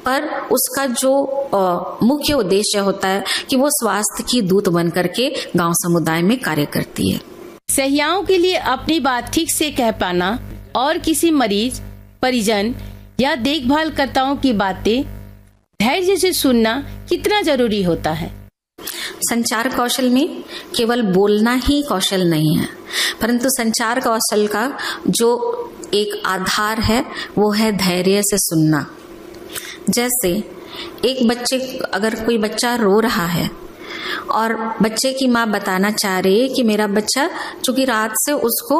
पर उसका जो मुख्य उद्देश्य होता है कि वो स्वास्थ्य की दूत बन करके गांव समुदाय में कार्य करती है। सहियाओं के लिए अपनी बात ठीक से कह पाना और किसी मरीज, परिजन या देखभालकर्ताओं की बातें धैर्य से सुनना कितना जरूरी होता है। संचार कौशल में केवल बोलना ही कौशल नहीं है, परंतु संचार कौशल का जो एक आधार है वो है धैर्य से सुनना। जैसे अगर कोई बच्चा रो रहा है और बच्चे की माँ बताना चाह रही है कि मेरा बच्चा चूंकि रात से उसको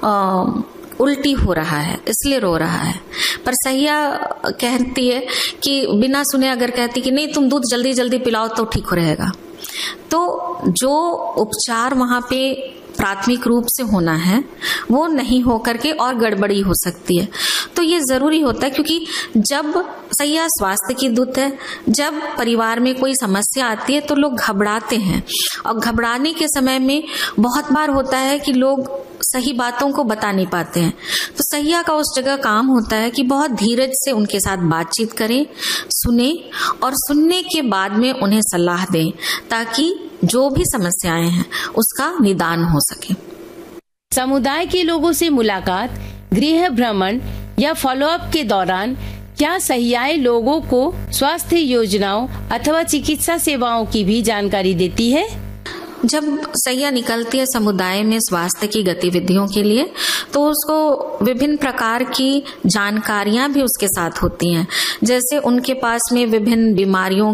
उल्टी हो रहा है इसलिए रो रहा है, पर सहिया कहती है कि बिना सुने अगर कहती कि नहीं तुम दूध जल्दी जल्दी पिलाओ तो ठीक हो रहेगा, तो जो उपचार वहां पे प्राथमिक रूप से होना है वो नहीं हो करके और गड़बड़ी हो सकती है। तो ये जरूरी होता है क्योंकि जब सहिया स्वास्थ्य की दूत है, जब परिवार में कोई समस्या आती है तो लोग घबराते हैं और घबराने के समय में बहुत बार होता है कि लोग सही बातों को बता नहीं पाते हैं। तो सहिया का उस जगह काम होता है कि बहुत धीरज से उनके साथ बातचीत करें, सुने और सुनने के बाद में उन्हें सलाह दें ताकि जो भी समस्याएं हैं उसका निदान हो सके। समुदाय के लोगों से मुलाकात, गृह भ्रमण या फॉलोअप के दौरान क्या सहियाएं लोगों को स्वास्थ्य योजनाओं अथवा चिकित्सा सेवाओं की भी जानकारी देती है? जब सहिया निकलती है समुदाय में स्वास्थ्य की गतिविधियों के लिए तो उसको विभिन्न प्रकार की जानकारियां भी उसके साथ होती हैं। जैसे उनके पास में विभिन्न बीमारियों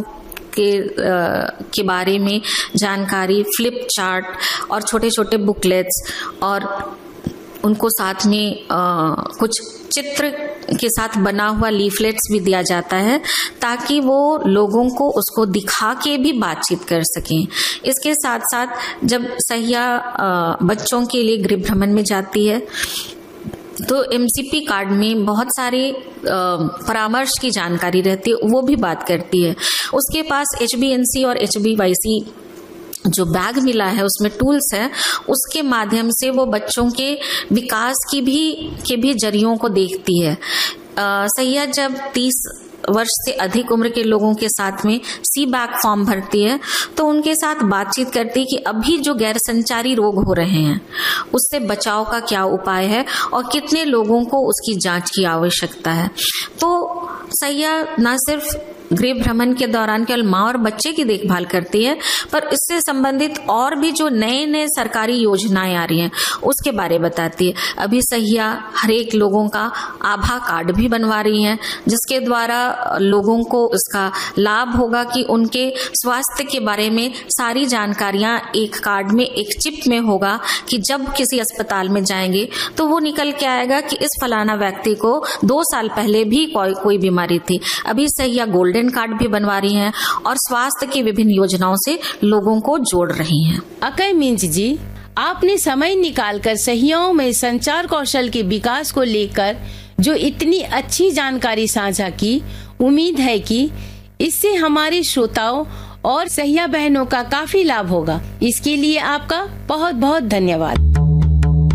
के बारे में जानकारी, फ्लिप चार्ट और छोटे छोटे बुकलेट्स और उनको साथ में कुछ चित्र के साथ बना हुआ लीफलेट्स भी दिया जाता है ताकि वो लोगों को उसको दिखा के भी बातचीत कर सकें। इसके साथ साथ जब सहिया बच्चों के लिए गृह भ्रमण में जाती है तो एमसीपी कार्ड में बहुत सारे परामर्श की जानकारी रहती है, वो भी बात करती है। उसके पास HBNC और HBYC जो बैग मिला है उसमें टूल्स है, उसके माध्यम से वो बच्चों के विकास के भी जरियों को देखती है। सहिया जब 30 वर्ष से अधिक उम्र के लोगों के साथ में CBAC फॉर्म भरती है तो उनके साथ बातचीत करती है कि अभी जो गैर संचारी रोग हो रहे हैं उससे बचाव का क्या उपाय है और कितने लोगों को उसकी जांच की आवश्यकता है। तो सहिया न सिर्फ गृह भ्रमण के दौरान केवल माँ और बच्चे की देखभाल करती है, पर इससे संबंधित और भी जो नए नए सरकारी योजनाएं आ रही हैं उसके बारे बताती है। अभी सहिया हर एक लोगों का आभा कार्ड भी बनवा रही हैं जिसके द्वारा लोगों को इसका लाभ होगा कि उनके स्वास्थ्य के बारे में सारी जानकारियां एक कार्ड में, एक चिप में होगा कि जब किसी अस्पताल में जाएंगे तो वो निकल के आएगा कि इस फलाना व्यक्ति को 2 साल पहले भी कोई बीमारी थी। अभी सहिया गोल्डन कार्ड भी बनवा रही हैं और स्वास्थ्य की विभिन्न योजनाओं से लोगों को जोड़ रही हैं। अकई मींज जी, आपने समय निकालकर सहियाओं में संचार कौशल के विकास को लेकर जो इतनी अच्छी जानकारी साझा की, उम्मीद है कि इससे हमारे श्रोताओं और सहिया बहनों का काफी लाभ होगा। इसके लिए आपका बहुत बहुत धन्यवाद।